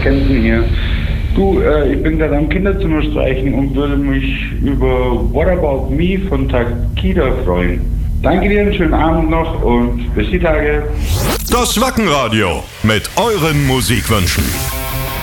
Kempten hier. Du, ich bin gerade am Kinderzimmer streichen und würde mich über What About Me von Takida freuen. Danke dir, einen schönen Abend noch und bis die Tage. Das Wackenradio mit euren Musikwünschen.